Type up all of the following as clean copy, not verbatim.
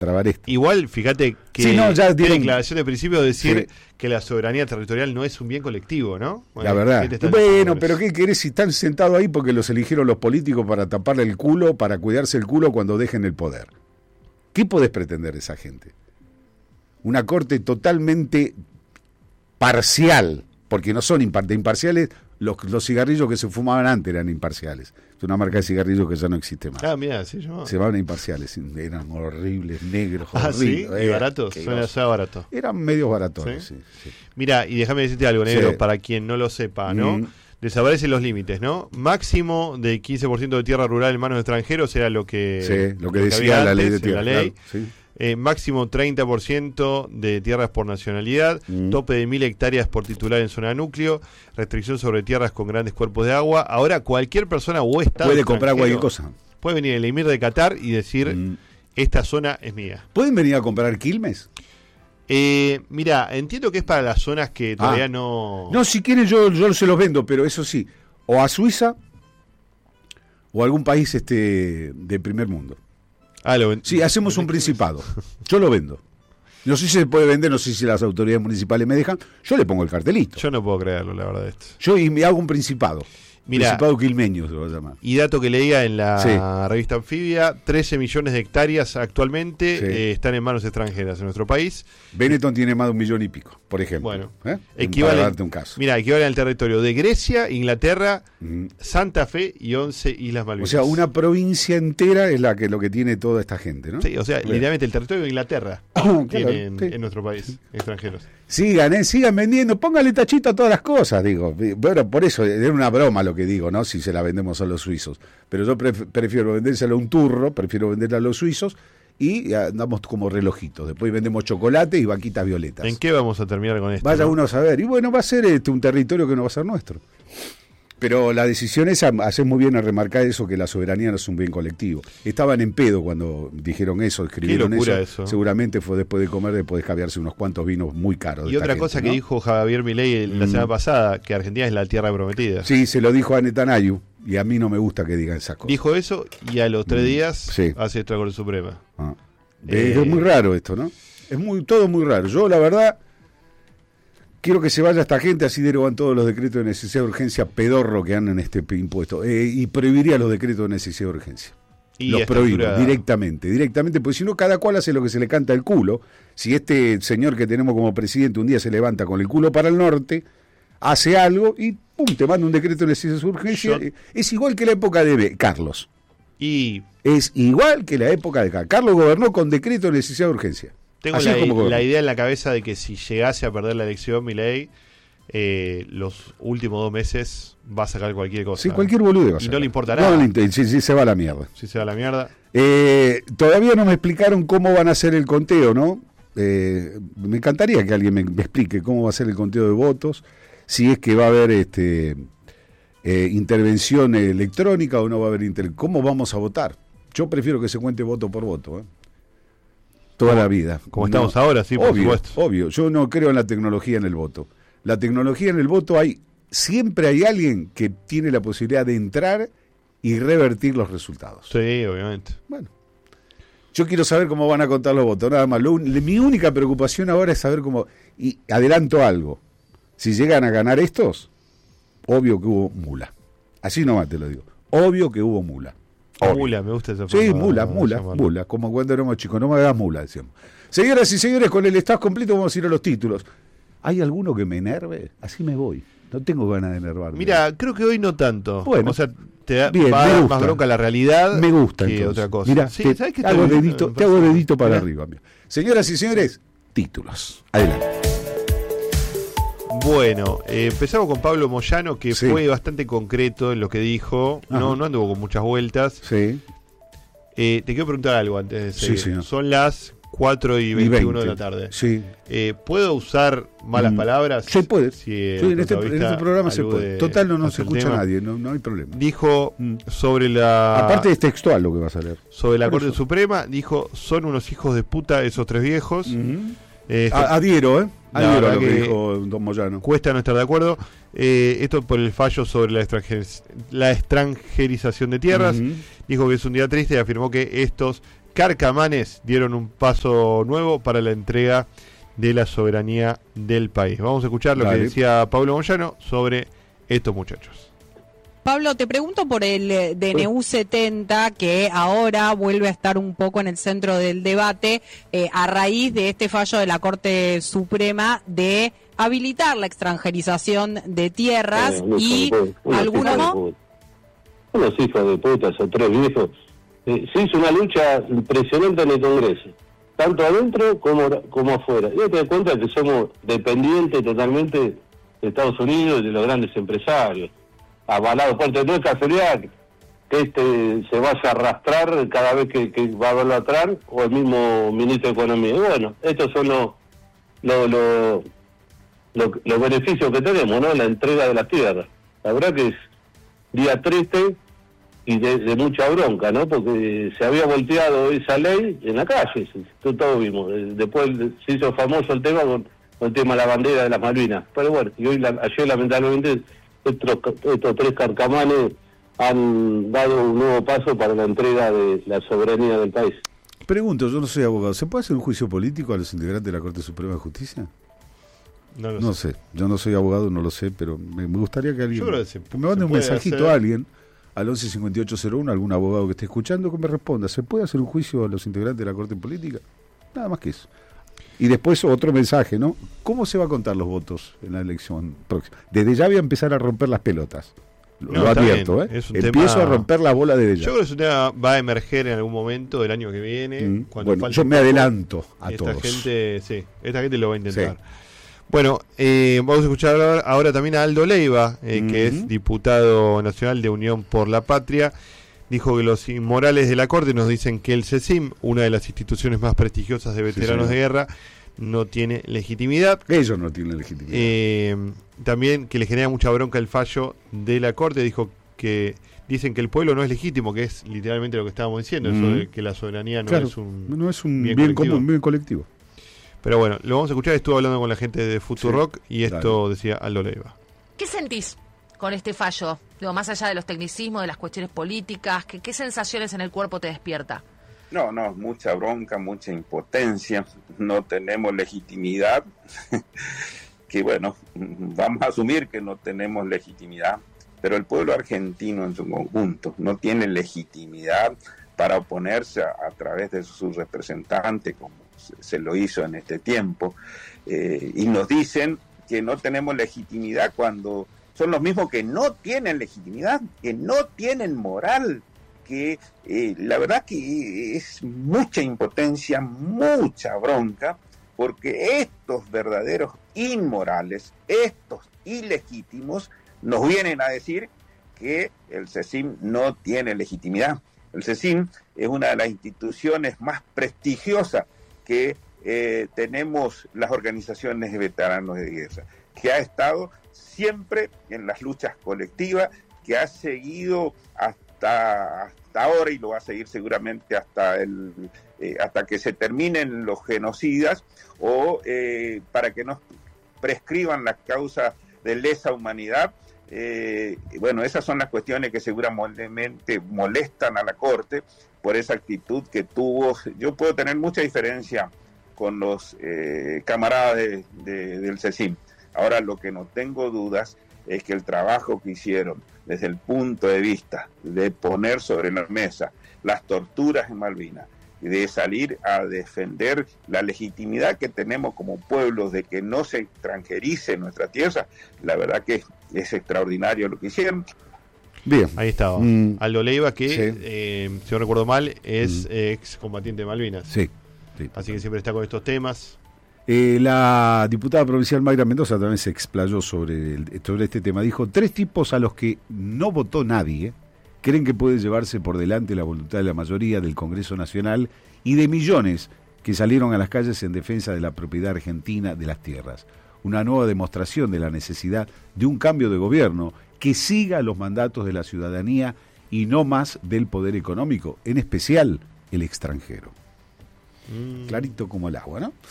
trabar esto. Igual, fíjate que sí, no, ya tiene declaración de principio de decir sí, que la soberanía territorial no es un bien colectivo, ¿no? Bueno, la verdad. Bueno, pero ¿qué querés si están sentados ahí porque los eligieron los políticos para taparle el culo, para cuidarse el culo cuando dejen el poder? ¿Qué podés pretender de esa gente? Una corte totalmente parcial, porque no son imparciales. Los cigarrillos que se fumaban antes eran imparciales. Es una marca de cigarrillos que ya no existe más. Ah, mira, sí, yo. Se llamaban imparciales, eran horribles, negros, horribles. ¿Sí? ¿Y baratos? Suena barato. Eran medios baratones, ¿sí? Sí. Mira, y déjame decirte algo, negro, para quien no lo sepa, ¿no? Desaparecen los límites, ¿no? Máximo de 15% de tierra rural en manos de extranjeros era lo que, lo que decía la ley de tierra. La ley. Claro, sí. Máximo 30% de tierras por nacionalidad, tope de 1.000 hectáreas por titular en zona núcleo, restricción sobre tierras con grandes cuerpos de agua. Ahora cualquier persona o estado puede comprar cualquier cosa. Puede venir el emir de Qatar y decir, esta zona es mía. ¿Pueden venir a comprar Quilmes? Mira, entiendo que es para las zonas que todavía no... No, si quieren yo se los vendo, pero eso sí, o a Suiza o a algún país de primer mundo. Sí, hacemos un principado. Yo lo vendo. No sé si se puede vender, no sé si las autoridades municipales me dejan. Yo le pongo el cartelito. Yo no puedo creerlo, la verdad. Yo me hago un principado. Mirá, principado quilmeño se lo va a llamar. Y dato que leía en la revista Anfibia, 13 millones de hectáreas actualmente están en manos extranjeras en nuestro país. Benetton tiene más de 1 millón y pico, por ejemplo. Bueno, para darte un caso. Mira, equivale al territorio de Grecia, Inglaterra, Santa Fe y 11 Islas Malvinas. O sea, una provincia entera es lo que tiene toda esta gente, ¿no? Sí, o sea, literalmente el territorio de Inglaterra tienen en nuestro país extranjeros. Sigan vendiendo, póngale tachito a todas las cosas, digo. Bueno, por eso era una broma lo que digo, ¿no? Si se la vendemos a los suizos. Pero yo prefiero vendérselo a un turro, prefiero venderla a los suizos y andamos como relojitos. Después vendemos chocolate y vaquitas violetas. ¿En qué vamos a terminar con esto? Vaya uno a saber. Y bueno, va a ser un territorio que no va a ser nuestro. Pero la decisión es hacer muy bien a remarcar eso, que la soberanía no es un bien colectivo. Estaban en pedo cuando dijeron eso, escribieron eso. Seguramente fue después de comer, después de caviarse unos cuantos vinos muy caros. Y otra cosa que dijo Javier Milei la semana pasada, que Argentina es la tierra prometida. Sí, se lo dijo a Netanyahu, y a mí no me gusta que digan esas cosas. Dijo eso y a los 3 días hace esta Corte Suprema. Es muy raro esto, ¿no? Es todo muy raro. Yo, la verdad... Quiero que se vaya esta gente, así derogan todos los decretos de necesidad de urgencia pedorro que andan en este impuesto. Y prohibiría los decretos de necesidad de urgencia. Los prohíbo directamente, porque si no, cada cual hace lo que se le canta el culo. Si este señor que tenemos como presidente un día se levanta con el culo para el norte, hace algo y ¡pum!, te manda un decreto de necesidad de urgencia. Es igual que la época de Carlos. Es igual que la época de Carlos. Carlos gobernó con decreto de necesidad de urgencia. Tengo la idea en la cabeza de que si llegase a perder la elección, Milei, los últimos 2 meses va a sacar cualquier cosa. Sí, cualquier boludo. Y no le importa nada. Sí, se va a la mierda. Sí, se va a la mierda. Todavía no me explicaron cómo van a hacer el conteo, ¿no? Me encantaría que alguien me explique cómo va a ser el conteo de votos, si es que va a haber intervención electrónica o no va a haber ¿Cómo vamos a votar? Yo prefiero que se cuente voto por voto, toda la vida. Como estamos ahora, sí, por supuesto. Obvio, yo no creo en la tecnología en el voto. La tecnología en el voto siempre hay alguien que tiene la posibilidad de entrar y revertir los resultados. Sí, obviamente. Bueno, yo quiero saber cómo van a contar los votos, nada más. Mi única preocupación ahora es saber cómo, y adelanto algo, si llegan a ganar estos, obvio que hubo mula. Así nomás te lo digo, obvio que hubo mula. Mula, me gusta esa forma. Sí, mula, como cuando éramos chicos, no me hagas mula, decíamos. Señoras y señores, con el staff completo vamos a ir a los títulos. ¿Hay alguno que me enerve? Así me voy. No tengo ganas de enervarme. Mira, creo que hoy no tanto. Bueno, o sea, te da más bronca la realidad me gusta, que entonces. otra cosa. Mira, sí, te hago dedito para arriba. Mira. Señoras y señores, títulos. Adelante. Bueno, empezamos con Pablo Moyano, que fue bastante concreto en lo que dijo. No anduvo con muchas vueltas. Sí. Te quiero preguntar algo antes de seguir. Sí, Son las 4:21 de la tarde. Sí. ¿Puedo usar malas palabras? Sí, puede. En este programa se puede. Total, no se escucha a nadie, no hay problema. Dijo sobre la... Aparte es textual lo que vas a leer. Sobre la Corte Suprema, dijo, son unos hijos de puta esos 3 viejos. Adhiero a lo que dijo don Moyano. Cuesta no estar de acuerdo. Esto por el fallo sobre la extranjerización de tierras. Dijo que es un día triste y afirmó que estos carcamanes dieron un paso nuevo para la entrega de la soberanía del país. Vamos a escuchar lo que decía Pablo Moyano sobre estos muchachos. Pablo, te pregunto por el DNU 70, que ahora vuelve a estar un poco en el centro del debate a raíz de este fallo de la Corte Suprema de habilitar la extranjerización de tierras y algunos... Unos hijos de putas o tres viejos. Se hizo una lucha impresionante en el Congreso, tanto adentro como afuera. Y te das cuenta que somos dependientes totalmente de Estados Unidos y de los grandes empresarios. Avalado fuerte, no es casualidad que se vaya a arrastrar cada vez que va a verlo atrás, o el mismo ministro de Economía. Y bueno, estos son los beneficios que tenemos, ¿no? La entrega de las tierras. La verdad que es día triste y de mucha bronca, ¿no? Porque se había volteado esa ley en la calle, todos vimos. Después se hizo famoso el tema con el tema de la bandera de las Malvinas. Pero bueno, y ayer lamentablemente estos tres carcamanes han dado un nuevo paso para la entrega de la soberanía del país. Pregunto, yo no soy abogado, ¿se puede hacer un juicio político a los integrantes de la Corte Suprema de Justicia? No sé, yo no soy abogado, no lo sé, pero me gustaría que alguien me mande un mensajito a alguien al 115801, algún abogado que esté escuchando, que me responda, ¿se puede hacer un juicio a los integrantes de la Corte Política? Nada más que eso. Y después otro mensaje, ¿no? ¿Cómo se va a contar los votos en la elección próxima? Desde ya voy a empezar a romper las pelotas. Lo advierto, ¿eh? Empiezo a romper la bola desde ya. Yo creo que ese tema va a emerger en algún momento del año que viene. Bueno, yo me adelanto a todos. Esta gente lo va a intentar. Sí. Bueno, vamos a escuchar ahora también a Aldo Leiva, que es diputado nacional de Unión por la Patria. Dijo que los inmorales de la Corte nos dicen que el CECIM, una de las instituciones más prestigiosas de veteranos de guerra, no tiene legitimidad. Ellos no tienen legitimidad. También que le genera mucha bronca el fallo de la Corte. Dijo que dicen que el pueblo no es legítimo, que es literalmente lo que estábamos diciendo, eso de que la soberanía no es un bien común, bien colectivo. Pero bueno, lo vamos a escuchar. Estuve hablando con la gente de Futurock y esto decía Aldo Leiva. ¿Qué sentís con este fallo? Digo, más allá de los tecnicismos, de las cuestiones políticas, ¿qué sensaciones en el cuerpo te despierta? No, mucha bronca, mucha impotencia, no tenemos legitimidad, que bueno, vamos a asumir que no tenemos legitimidad, pero el pueblo argentino en su conjunto no tiene legitimidad para oponerse a través de sus representantes, como se lo hizo en este tiempo, y nos dicen que no tenemos legitimidad cuando son los mismos que no tienen legitimidad, que no tienen moral, que la verdad que es mucha impotencia, mucha bronca, porque estos verdaderos inmorales, estos ilegítimos, nos vienen a decir que el CECIM no tiene legitimidad. El CECIM es una de las instituciones más prestigiosas que tenemos las organizaciones de veteranos de guerra, que ha estado siempre en las luchas colectivas, que ha seguido hasta ahora y lo va a seguir seguramente hasta que se terminen los genocidas o para que nos prescriban las causas de lesa humanidad. Bueno, esas son las cuestiones que seguramente molestan a la Corte por esa actitud que tuvo. Yo puedo tener mucha diferencia con los camaradas del CECIM. Ahora, lo que no tengo dudas es que el trabajo que hicieron desde el punto de vista de poner sobre la mesa las torturas en Malvinas y de salir a defender la legitimidad que tenemos como pueblos de que no se extranjerice nuestra tierra, la verdad que es extraordinario lo que hicieron. Bien, ahí estaba Aldo Leiva, que si no recuerdo mal es excombatiente de Malvinas. Sí. Así que siempre está con estos temas. La diputada provincial Mayra Mendoza también se explayó sobre este tema. Dijo, 3 tipos a los que no votó nadie creen que puede llevarse por delante la voluntad de la mayoría del Congreso Nacional y de millones que salieron a las calles en defensa de la propiedad argentina de las tierras. Una nueva demostración de la necesidad de un cambio de gobierno que siga los mandatos de la ciudadanía y no más del poder económico, en especial el extranjero. Clarito como el agua, ¿no?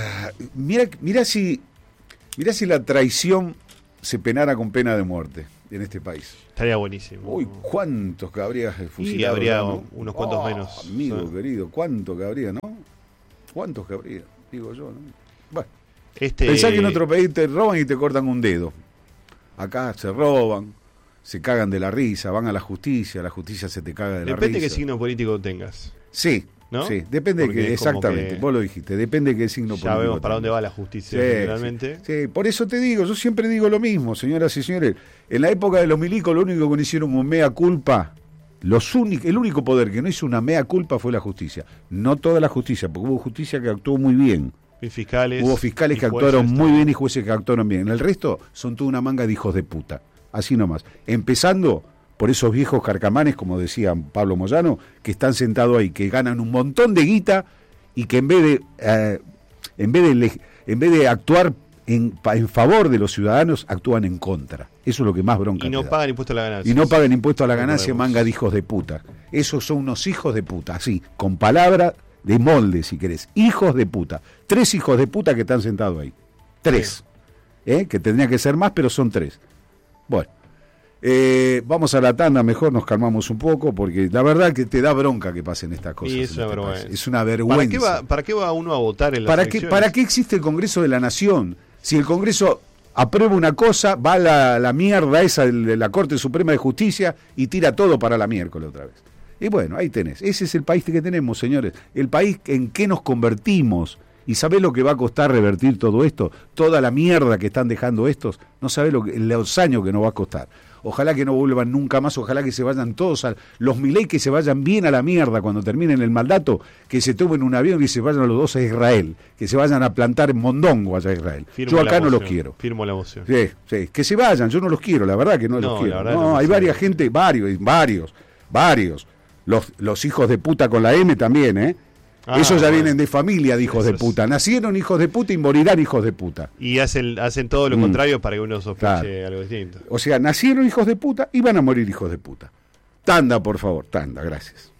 Mira si la traición se penara con pena de muerte. en este país. Estaría buenísimo. Uy, cuántos que habría fusilado. Y habría ¿no? unos cuantos menos. Amigo Sí. querido, cuánto que habría, ¿no? ¿Cuántos que habría? Digo yo, ¿no? Bueno, Este... pensá que en otro país te roban y te cortan un dedo. Acá se roban, se cagan de la risa, van a la justicia se te caga de la Depende risa. qué signo político tengas. Sí, ¿no? sí, depende Porque que, es como exactamente, que vos lo dijiste, depende de qué signo Ya vemos para dónde va la justicia Sí, generalmente. Sí, por eso te digo, yo siempre digo lo mismo, señoras y señores. En la época de los milicos, lo único que no hicieron un mea culpa, el único poder que no hizo una mea culpa fue la justicia. No toda la justicia, porque hubo justicia que actuó muy bien. Y fiscales. Hubo fiscales y que jueces actuaron muy también. bien y jueces que actuaron bien. El resto son toda una manga de hijos de puta. Así nomás. Empezando por esos viejos carcamanes, como decía Pablo Moyano, que están sentados ahí, que ganan un montón de guita y que en vez de actuar en favor de los ciudadanos, actúan en contra. Eso es lo que más bronca Y no te da. pagan impuesto a la ganancia. Y no pagan impuesto a la ganancia, Recordemos. manga de hijos de puta. Esos son unos hijos de puta, así, con palabra de molde, si querés. Hijos de puta. 3 hijos de puta que están sentados ahí. 3. Que tendría que ser más, pero son 3. Bueno. Vamos a la tanda, mejor nos calmamos un poco, porque la verdad que te da bronca que pasen estas cosas. Y es una en este vergüenza. país. Es una vergüenza. ¿Para qué va uno a votar en las ¿Para elecciones? qué existe el Congreso de la Nación? Si el Congreso aprueba una cosa, va la mierda esa de la Corte Suprema de Justicia y tira todo para la miércoles otra vez. Y bueno, ahí tenés. Ese es el país que tenemos, señores. El país en que nos convertimos. ¿Y sabés lo que va a costar revertir todo esto? Toda la mierda que están dejando estos. No sabés los años que nos va a costar. Ojalá que no vuelvan nunca más, ojalá que se vayan todos, los Milei que se vayan bien a la mierda cuando terminen el mandato, que se tomen un avión y se vayan los dos a Israel, que se vayan a plantar en mondongo allá a Israel. Yo acá no los quiero. Firmo la moción. Sí, sí, que se vayan, yo no los quiero, la verdad que no los quiero. No, hay varias gente, varios. Los hijos de puta con la M también, ¿eh? Esos ya vienen de familia de hijos de puta. Nacieron hijos de puta y morirán hijos de puta. Y hacen todo lo contrario para que uno sospeche algo distinto. O sea, nacieron hijos de puta y van a morir hijos de puta. Tanda, por favor, tanda, gracias.